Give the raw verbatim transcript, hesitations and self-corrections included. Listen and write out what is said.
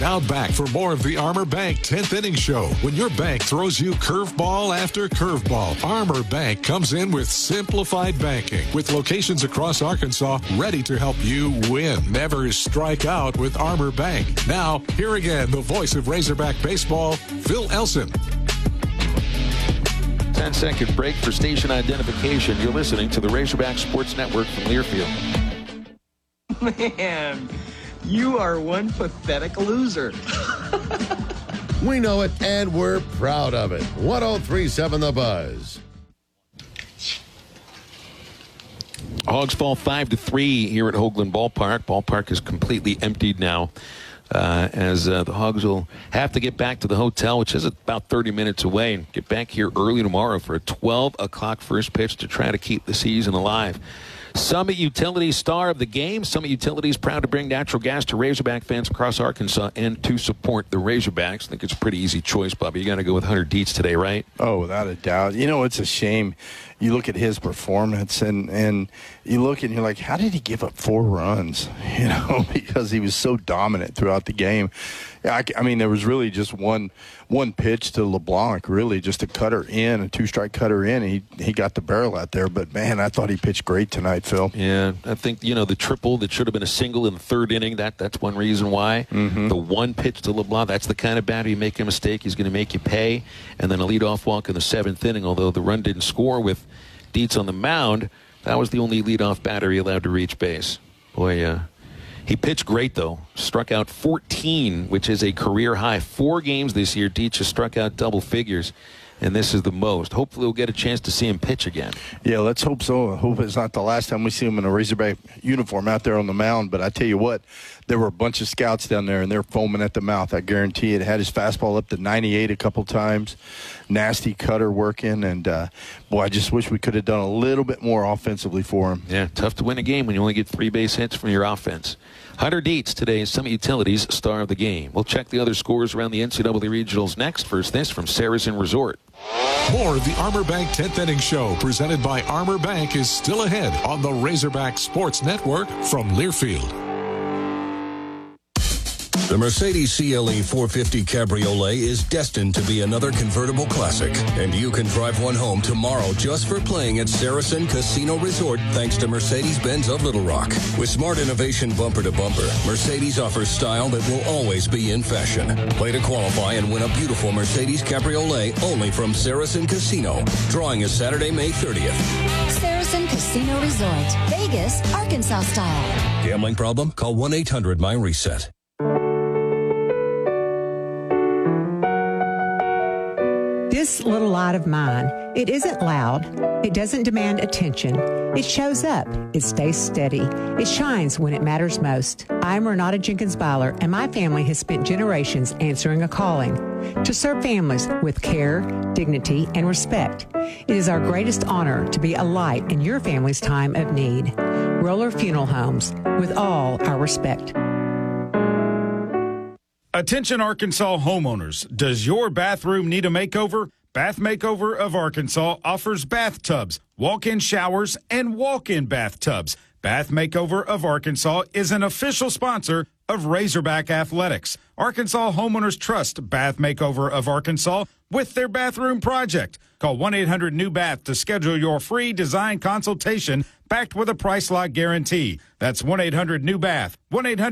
Now back for more of the Armor Bank tenth Inning Show. When your bank throws you curveball after curveball, Armor Bank comes in with simplified banking with locations across Arkansas ready to help you win. Never strike out with Armor Bank. Now, here again, the voice of Razorback baseball, Phil Elson. ten-second break for station identification. You're listening to the Razorback Sports Network from Learfield. Man, you are one pathetic loser. We know it, and we're proud of it. one oh three point seven The Buzz. Hogs fall five to three here at Hoagland Ballpark. Ballpark is completely emptied now. Uh, as uh, the Hogs will have to get back to the hotel, which is about thirty minutes away, and get back here early tomorrow for a twelve o'clock first pitch to try to keep the season alive. Summit Utilities star of the game. Summit Utilities proud to bring natural gas to Razorback fans across Arkansas and to support the Razorbacks. I think it's a pretty easy choice, Bobby. You got to go with Hunter Dietz today, right? Oh, without a doubt. You know, it's a shame. You look at his performance, and, and you look and you're like, how did he give up four runs? You know, because he was so dominant throughout the game. I, I mean, there was really just one one pitch to LeBlanc, really, just a cutter in, a two-strike cutter in. And he, he got the barrel out there. But, man, I thought he pitched great tonight, Phil. Yeah, I think, you know, the triple that should have been a single in the third inning, that that's one reason why. Mm-hmm. The one pitch to LeBlanc, that's the kind of batter you make a mistake, he's going to make you pay. And then a leadoff walk in the seventh inning, although the run didn't score with Dietz on the mound, that was the only leadoff batter he allowed to reach base. Boy, uh, he pitched great, though. Struck out fourteen, which is a career high. Four games this year, Dietz has struck out double figures, and this is the most. Hopefully we'll get a chance to see him pitch again. Yeah, let's hope so. I hope it's not the last time we see him in a Razorback uniform out there on the mound. But I tell you what, there were a bunch of scouts down there, and they're foaming at the mouth. I guarantee it. Had his fastball up to ninety-eight a couple times. Nasty cutter working. And, uh, boy, I just wish we could have done a little bit more offensively for him. Yeah, tough to win a game when you only get three base hits from your offense. Hunter Dietz, today's Summit Utilities star of the game. We'll check the other scores around the N C double A Regionals next. First, this from Saracen Resort. More of the Armor Bank tenth Inning Show presented by Armor Bank is still ahead on the Razorback Sports Network from Learfield. The Mercedes C L E four fifty Cabriolet is destined to be another convertible classic, and you can drive one home tomorrow just for playing at Saracen Casino Resort thanks to Mercedes-Benz of Little Rock. With smart innovation bumper to bumper, Mercedes offers style that will always be in fashion. Play to qualify and win a beautiful Mercedes Cabriolet only from Saracen Casino. Drawing is Saturday, May thirtieth. Saracen Casino Resort, Vegas, Arkansas style. Gambling problem? Call one eight hundred my reset. This little light of mine, it isn't loud. It doesn't demand attention. It shows up. It stays steady. It shines when it matters most. I'm Renata Jenkins Byler, and my family has spent generations answering a calling to serve families with care, dignity, and respect. It is our greatest honor to be a light in your family's time of need. Roller Funeral Homes, with all our respect. Attention Arkansas homeowners, does your bathroom need a makeover? Bath Makeover of Arkansas offers bathtubs, walk-in showers, and walk-in bathtubs. Bath Makeover of Arkansas is an official sponsor of Razorback Athletics. Arkansas homeowners trust Bath Makeover of Arkansas with their bathroom project. Call one eight hundred new bath to schedule your free design consultation backed with a price lock guarantee. That's one eight hundred new bath. one eight hundred